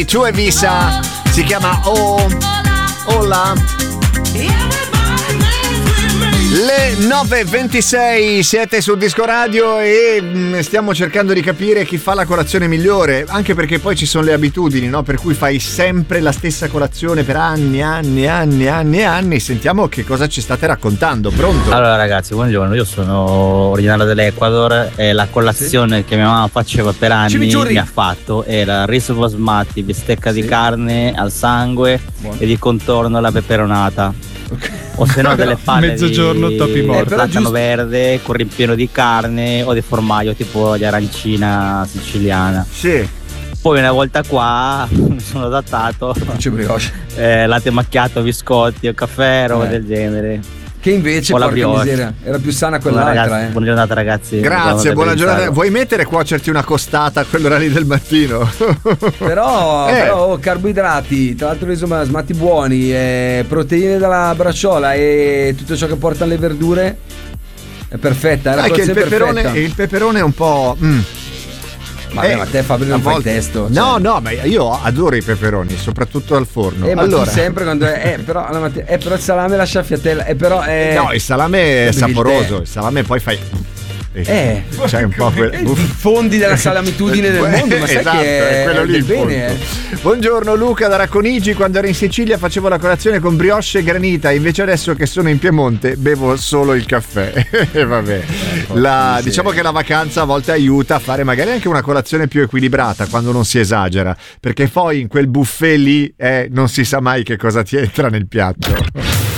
Tu e Visa, si chiama Hola. Le 9.26, siete su Disco Radio e stiamo cercando di capire chi fa la colazione migliore, anche perché poi ci sono le abitudini, no? Per cui fai sempre la stessa colazione per anni. Sentiamo che cosa ci state raccontando. Pronto? Allora ragazzi, buongiorno, io sono originario dell'Ecuador e la colazione che mia mamma faceva per anni mi ha fatto era riso basmati, bistecca di carne al sangue e di contorno la peperonata. Okay. O se no delle palle mezzogiorno di topi morti, platano verde con ripieno di carne o di formaggio tipo di arancina siciliana. Sì. Poi una volta qua mi sono adattato latte macchiato, biscotti o caffè, roba del genere. Che invece, porca miseria, era più sana quell'altra. Ragazzi, buona giornata ragazzi. Grazie, buona giornata. Vuoi mettere cuocerti una costata a quell'ora lì del mattino? però carboidrati, tra l'altro riso basmati buoni, proteine dalla bracciola e tutto ciò che portano le verdure è perfetta. È che il peperone è un po'... Ma te Fabio non fai il testo. No, ma io adoro i peperoni, soprattutto al forno. Ma allora, tu sempre quando però alla mattina, però il salame lascia fiatella, no, il salame è saporoso, il salame poi fai c'è un po' fondi della salamitudine del mondo, ma sai che è quello lì il bene. Buongiorno Luca da Racconigi, quando ero in Sicilia facevo la colazione con brioche e granita, invece adesso che sono in Piemonte bevo solo il caffè. E vabbè, diciamo che la vacanza a volte aiuta a fare magari anche una colazione più equilibrata quando non si esagera, perché poi in quel buffet lì non si sa mai che cosa ti entra nel piatto.